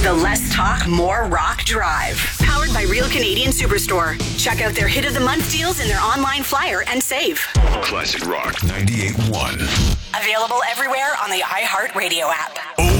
The Less Talk, More Rock Drive. Powered by Real Canadian Superstore. Check out their Hit of the Month deals in their online flyer and save. Classic Rock 98.1. Available everywhere on the iHeartRadio app.